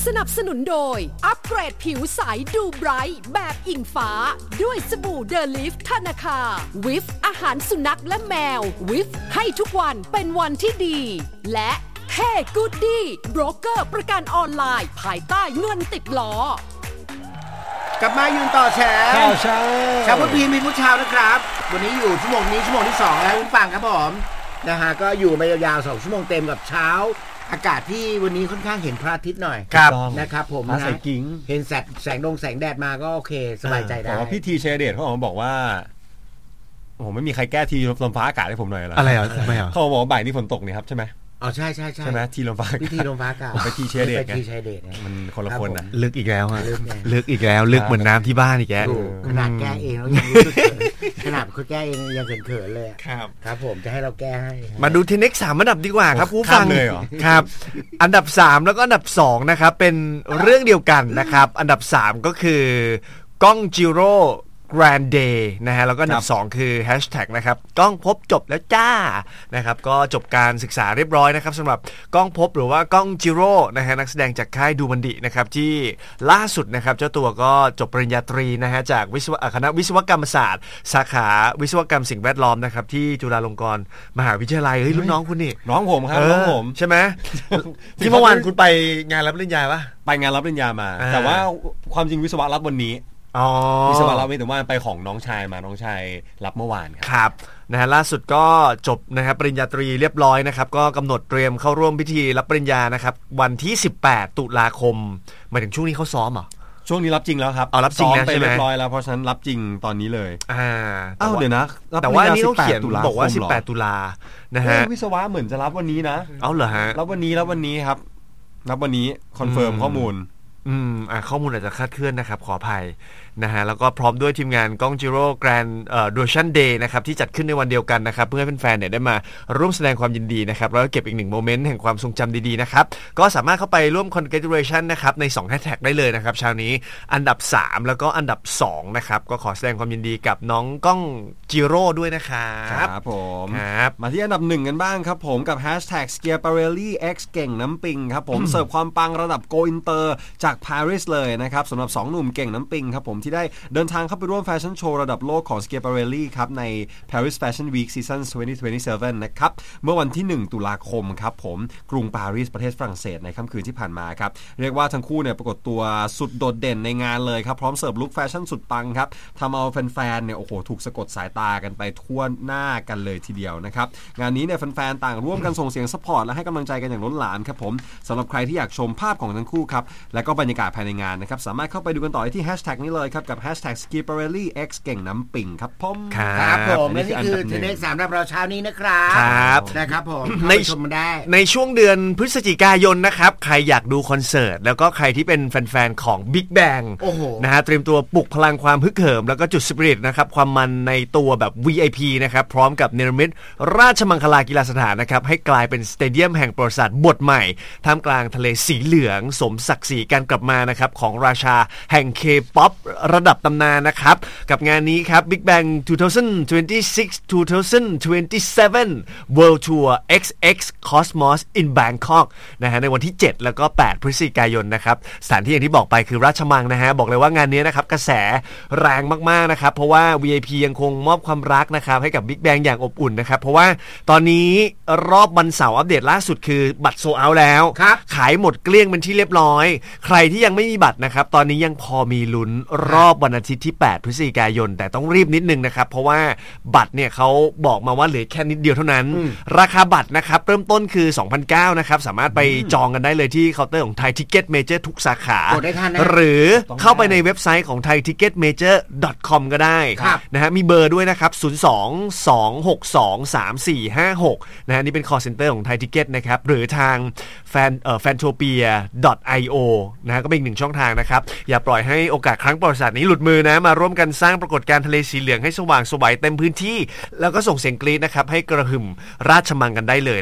สนับสนุนโดยอัปเกรดผิวใสดูไบรท์แบบอิงฟ้าด้วยสบู่เดลิฟธนาคาวิฟอาหารสุนัขและแมววิฟให้ทุกวันเป็นวันที่ดีและเฮ้กูดดี้โบรกเกอร์ประกันออนไลน์ภายใต้เงินติดล้อกลับมายืนต่อแชร์ข่าวเช้าชาวพุทธีมีพุทธเช้านะครับวันนี้อยู่ชั่วโมงที่2แล้วคุณฟังครับผมนะฮะก็อยู่มายาวๆ2ชั่วโมงเต็มกับเช้าอากาศที่วันนี้ค่อนข้างเห็นพระอาทิตย์หน่อยนะครับผมนะเห็นแสงแดดมาก็โอเคสบายใจได้แต่ว่าพี่ทีเชเดชเขาบอกว่าโอ้โหไม่มีใครแก้ทีลมฟ้าอากาศให้ผมหน่อยเหรออะไรอ่ะทำไมอ่ะเขาบอกว่าบ่ายนี้ฝนตกนี่ครับใช่ไหมอ๋อใช่ไหมทีลมฟ้าพิธีลมฟ้าอากาศไปทีเชเดชมันคนละคนนะลึกอีกแล้วฮะลึกอีกแล้วลึกเหมือนน้ำที่บ้านอีกแล้วขนาดแก้เองแล้วยังรู้สึกขนาดคนแก้เองยังเขินเลยครับผมจะให้เราแก้ให้มาดูทีเน็ก3อันดับดีกว่าครับผู้ฟังเลยเหรอครับอันดับ3แล้วก็อันดับ2นะครับเป็นเรื่องเดียวกันนะครับอันดับ3ก็คือกล้องจิโร่Grand Day นะฮะแล้วก็อันดับ2คือ Hashtag นะครับกล้องพบจบแล้วจ้านะครับก็จบการศึกษาเรียบร้อยนะครับสำหรับกล้องพบหรือว่ากล้องจิโร่นะฮะนักแสดงจากค่ายดูมันดินะครับที่ล่าสุดนะครับเจ้าตัวก็จบปริญญาตรีนะฮะจากคณะวิศวกรรมศาสตร์สาขาวิศวกรรมสิ่งแวดล้อมนะครับที่จุฬาลงกรณ์มหาวิทยาลัยเฮ้ยรุ่นน้องคุณนี่น้องผมครับน้องผมใช่ไหมที่เมื่อวานคุณไปงานรับปริญญาปะไปงานรับปริญญามาแต่ว่าความจริงวิศวะรับวันนี้วิศวะเราไม่แต่ว่าไปของน้องชายมาน้องชายรับเมื่อวานครับนะฮะล่าสุดก็จบนะครับปริญญาตรีเรียบร้อยนะครับก็กำหนดเตรียมเข้าร่วมพิธีรับปริญญานะครับวันที่18ตุลาคมหมายถึงช่วงนี้เขาซ้อมเหรอช่วงนี้รับจริงแล้วครับรับจริงแล้วใช่ไหมเรียบร้อยแล้วเพราะฉะนั้นรับจริงตอนนี้เลยเดี๋ยวนะแต่ว่านี่เขาเขียนบอกว่า18ตุลานะฮะวิศวะเหมือนจะรับวันนี้นะเอาเหรอฮะรับวันนี้ครับรับวันนี้คอนเฟิร์มข้อมูลข้อมูลอาจจะคลาดเคลื่อนนะครับขออภัยนะฮะแล้วก็พร้อมด้วยทีมงานกล้องจิโร่แกรนด์Duration Day นะครับที่จัดขึ้นในวันเดียวกันนะครับเพื่อให้แฟนๆเนี่ยได้มาร่วมแสดงความยินดีนะครับแล้วก็เก็บอีก1โมเมนต์แห่งความทรงจำดีๆนะครับก็สามารถเข้าไปร่วม Congratulation นะครับใน2 Hashtag ได้เลยนะครับเช้านี้อันดับ3แล้วก็อันดับ2นะครับก็ขอแสดงความยินดีกับน้องกล้องจิโร่ด้วยนะครับครับผมครับมาที่อันดับ1กันบ้างครับผมกับ #Schiaparelli X เก่งน้ำปิงครับผมเสิร์ฟความปังระดับ Go Inter จากปารีสเลยนะครับสำหรับ2หนุ่มเก่งน้ำปิงครับผมที่ได้เดินทางเข้าไปร่วมแฟชั่นโชว์ระดับโลกของ Schiaparelli ครับใน Paris Fashion Week Season 2027 นะครับเมื่อวันที่1ตุลาคมครับผมกรุงปารีสประเทศฝรั่งเศสในค่ำคืนที่ผ่านมาครับเรียกว่าทั้งคู่เนี่ยปรากฏตัวสุดโดดเด่นในงานเลยครับพร้อมเสิร์ฟลุคแฟชั่นสุดปังครับทำเอาแฟนๆเนี่ยโอ้โหถูกสะกดสายตากันไปทั่วหน้ากันเลยทีเดียวนะครับงานนี้เนี่ยแฟนๆต่างร่วมกันส่งเสียงซัพพอร์ตและให้กำลังใจกันอย่างล้นหลามครับผมสำหรับใครที่อยากชมภาพของทั้งคู่ครับและก็บรรยากาศภายในงานนะครับสามารถเข้าไปดูกันต่อที่แฮชแท็กนี้เลยครับกับ #Schiaparelli X เก่งน้ำปิ่งครับผมครับผมและนี่คือเทเน็ก3เราเช้านี้นะครับนะครับผมในชมมาได้ในช่วงเดือนพฤศจิกายนนะครับใครอยากดูคอนเสิร์ตแล้วก็ใครที่เป็นแฟนๆของ Big Bang นะฮะเตรียมตัวปลุกพลังความฮึกเหิมแล้วก็จุดสปิริตนะครับความมันในตัวแบบ VIP นะครับพร้อมกับเนรมิตราชมังคลากีฬาสถานนะครับให้กลายเป็นสเตเดียมแห่งประวัติศาสตร์บทใหม่ท่ามกลางทะเลสีเหลืองสมศักดิ์ศรีการกลับมานะครับของราชาแห่ง K-POP ระดับตำนานนะครับกับงานนี้ครับ Big Bang 2026-2027 World Tour XX Cosmos in Bangkok นะฮะในวันที่7แล้วก็8พฤศจิกายนนะครับสถานที่อย่างที่บอกไปคือราชมังนะฮะบอกเลยว่างานนี้นะครับกระแสแรงมากๆนะครับเพราะว่า VIP ยังคงมอบความรักนะครับให้กับ Big Bang อย่างอบอุ่นนะครับเพราะว่าตอนนี้รอบวันเสาร์อัปเดตล่าสุดคือบัตรโซลด์เอาท์แล้วขายหมดเกลี้ยงเป็นที่เรียบร้อยใครที่ยังไม่มีบัตรนะครับตอนนี้ยังพอมีลุ้นรอบวันอาทิตย์ที่8พฤศจิกายนแต่ต้องรีบนิดนึงนะครับเพราะว่าบัตรเนี่ยเขาบอกมาว่าเหลือแค่นิดเดียวเท่านั้นราคาบัตรนะครับเริ่มต้นคือ 2,900 นะครับสามารถไปจองกันได้เลยที่เคาน์เตอร์ของ Thai Ticket Major ทุกสาขาหรือเข้าไปในเว็บไซต์ของ thaiticketmajor.com ก็ได้นะฮะมีเบอร์ด้วยนะครับ 02-262-3456 นะฮะนี่เป็น call center ของ Thai Ticket นะครับหรือทางfantopia.io นะฮะก็เป็นอีกหนึ่งช่องทางนะครับอย่าปล่อยให้โอกาสครั้งประวัติศาสตร์นี้หลุดมือนะมาร่วมกันสร้างปรากฏการณ์ทะเลสีเหลืองให้สว่างไสวเต็มพื้นที่แล้วก็ส่งเสียงกรี๊ดนะครับให้กระหึ่มราชมังกันได้เลย